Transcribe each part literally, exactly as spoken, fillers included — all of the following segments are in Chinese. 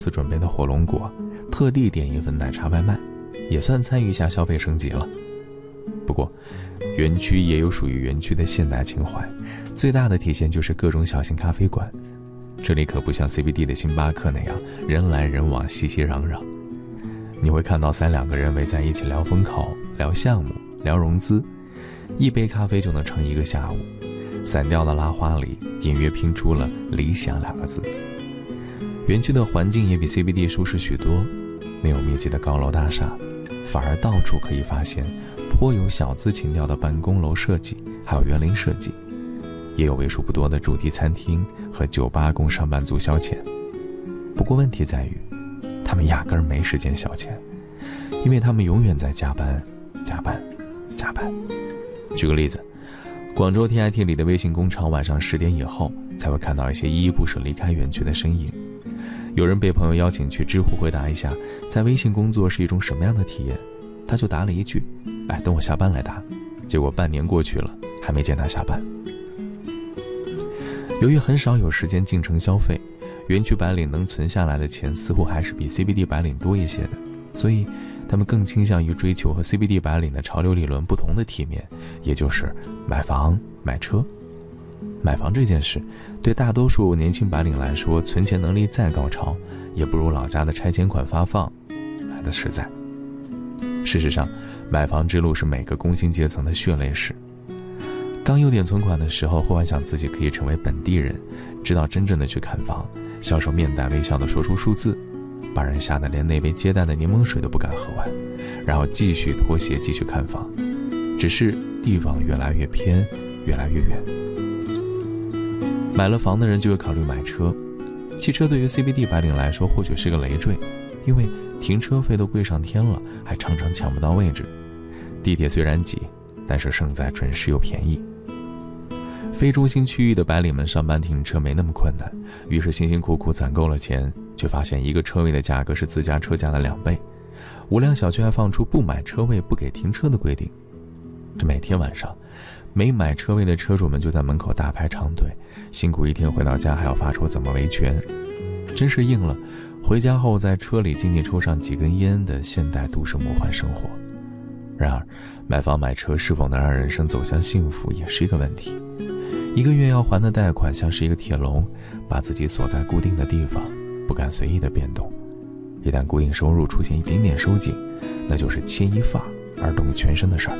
司准备的火龙果，特地点一份奶茶外卖，也算参与一下消费升级了。不过园区也有属于园区的现代情怀，最大的体现就是各种小型咖啡馆。这里可不像 C B D 的星巴克那样人来人往，熙熙攘攘。你会看到三两个人围在一起聊风口、聊项目、聊融资，一杯咖啡就能撑一个下午。散调的拉花里隐约拼出了理想两个字。园区的环境也比 C B D 舒适许多，没有密集的高楼大厦，反而到处可以发现颇有小资情调的办公楼设计，还有园林设计，也有为数不多的主题餐厅和酒吧供上班族消遣。不过问题在于，他们压根儿没时间消遣，因为他们永远在加班加班加班。举个例子，广州 T I T 里的微信工厂晚上十点以后才会看到一些依依不舍离开园区的身影。有人被朋友邀请去知乎回答一下在微信工作是一种什么样的体验，他就答了一句，哎，等我下班来答。结果半年过去了，还没见他下班。由于很少有时间进城消费，园区白领能存下来的钱似乎还是比 C B D 白领多一些的，所以他们更倾向于追求和 C B D 白领的潮流理论不同的体面，也就是买房买车。买房这件事对大多数年轻白领来说，存钱能力再高超也不如老家的拆迁款发放来的实在。事实上，买房之路是每个工薪阶层的血泪史。刚有点存款的时候，会幻想自己可以成为本地人，直到真正的去看房，销售面带微笑地说出数字，把人吓得连那杯接待的柠檬水都不敢喝完，然后继续脱鞋继续看房，只是地方越来越偏，越来越远。买了房的人就会考虑买车，汽车对于 C B D 白领来说或许是个累赘，因为停车费都贵上天了，还常常抢不到位置。地铁虽然挤，但是胜在准时又便宜。非中心区域的白领们上班停车没那么困难，于是辛辛苦苦攒够了钱，却发现一个车位的价格是自家车价的两倍。无良小区还放出不买车位不给停车的规定。这每天晚上，没买车位的车主们就在门口大排长队，辛苦一天回到家还要发愁怎么维权，真是应了回家后在车里静静抽上几根烟的现代都市魔幻生活。然而，买房买车是否能让人生走向幸福也是一个问题。一个月要还的贷款像是一个铁笼，把自己锁在固定的地方，不敢随意的变动。一旦固定收入出现一点点收紧，那就是牵一发而动全身的事儿。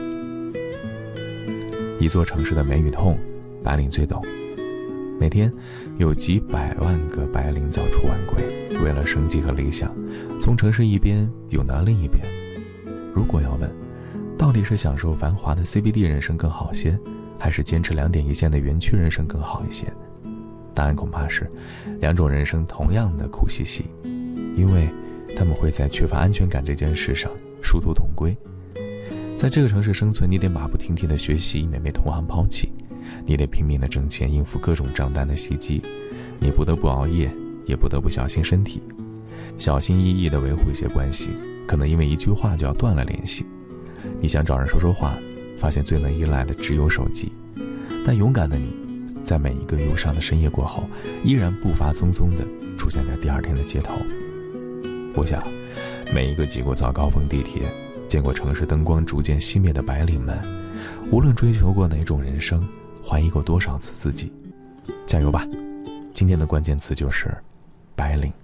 一座城市的美与痛，白领最懂。每天有几百万个白领早出晚归，为了生计和理想，从城市一边涌到另一边。如果要问，到底是享受繁华的 C B D 人生更好些，还是坚持两点一线的园区人生更好一些？答案恐怕是两种人生同样的苦兮兮，因为他们会在缺乏安全感这件事上殊途同归。在这个城市生存，你得马不停蹄的学习，以免被同行抛弃；你得拼命的挣钱，应付各种账单的袭击；你不得不熬夜，也不得不小心身体，小心翼翼地维护一些关系，可能因为一句话就要断了联系。你想找人说说话，发现最能依赖的只有手机。但勇敢的你，在每一个忧伤的深夜过后，依然步伐匆匆地出现在第二天的街头。我想，每一个挤过早高峰地铁，见过城市灯光逐渐熄灭的白领们，无论追求过哪种人生，怀疑过多少次自己，加油吧！今天的关键词就是白领。